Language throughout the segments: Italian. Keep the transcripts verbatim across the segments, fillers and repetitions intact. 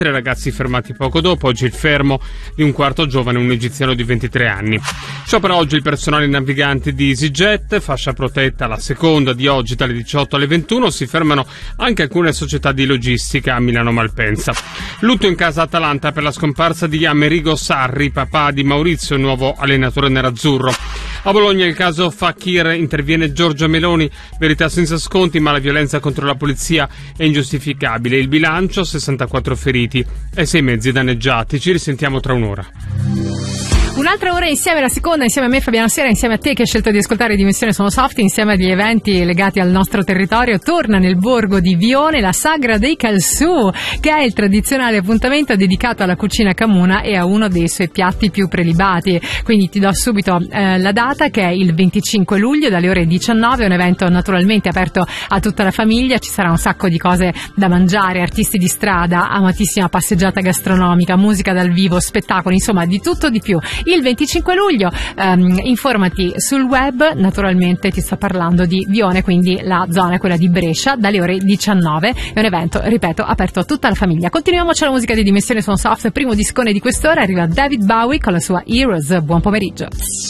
Tre ragazzi fermati poco dopo, oggi il fermo di un quarto giovane, un egiziano di ventitré anni. Sciopera oggi il personale navigante di EasyJet, fascia protetta la seconda di oggi dalle diciotto alle ventuno, si fermano anche alcune società di logistica a Milano Malpensa. Lutto in casa Atalanta per la scomparsa di Amerigo Sarri, papà di Maurizio, nuovo allenatore nerazzurro. A Bologna il caso Fakir, interviene Giorgia Meloni, verità senza sconti ma la violenza contro la polizia è ingiustificabile. Il bilancio, sessantaquattro feriti e sei mezzi danneggiati. Ci risentiamo tra un'ora. Un'altra ora insieme, la seconda, insieme a me Fabiana Sera, insieme a te che hai scelto di ascoltare Dimensione Sono Soft, insieme agli eventi legati al nostro territorio. Torna nel borgo di Vione la Sagra dei Calzù, che è il tradizionale appuntamento dedicato alla cucina camuna e a uno dei suoi piatti più prelibati. Quindi ti do subito eh, la data, che è il venticinque luglio dalle ore diciannove, un evento naturalmente aperto a tutta la famiglia. Ci sarà un sacco di cose da mangiare, artisti di strada, amatissima passeggiata gastronomica, musica dal vivo, spettacoli, insomma di tutto di più. Il venticinque luglio, um, informati sul web, naturalmente ti sto parlando di Vione, quindi la zona è quella di Brescia, dalle ore diciannove, è un evento, ripeto, aperto a tutta la famiglia. Continuiamo, c'è la musica di Dimensione Sono Soft, primo discone di quest'ora, arriva David Bowie con la sua Heroes. Buon pomeriggio.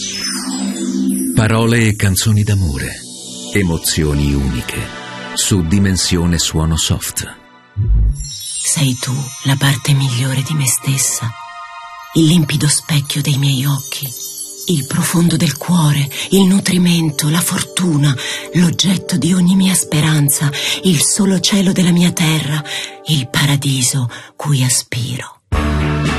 Parole e canzoni d'amore, emozioni uniche, su Dimensione Suono Soft. Sei tu la parte migliore di me stessa, il limpido specchio dei miei occhi, il profondo del cuore, il nutrimento, la fortuna, l'oggetto di ogni mia speranza, il solo cielo della mia terra, il paradiso cui aspiro.